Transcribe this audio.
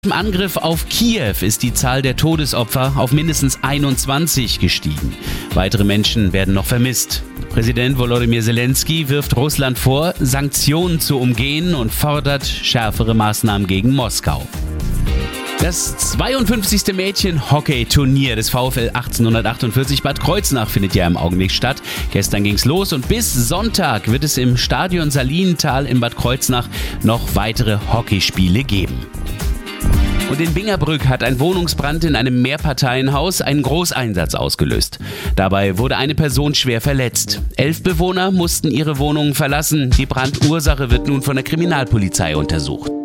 Im Angriff auf Kiew ist die Zahl der Todesopfer auf mindestens 21 gestiegen. Weitere Menschen werden noch vermisst. Präsident Volodymyr Zelensky wirft Russland vor, Sanktionen zu umgehen und fordert schärfere Maßnahmen gegen Moskau. Das 52. Mädchen-Hockey-Turnier des VfL 1848 Bad Kreuznach findet ja im Augenblick statt. Gestern ging's los und bis Sonntag wird es im Stadion Salinental in Bad Kreuznach noch weitere Hockeyspiele geben. Und in Bingerbrück hat ein Wohnungsbrand in einem Mehrparteienhaus einen Großeinsatz ausgelöst. Dabei wurde eine Person schwer verletzt. 11 Bewohner mussten ihre Wohnungen verlassen. Die Brandursache wird nun von der Kriminalpolizei untersucht.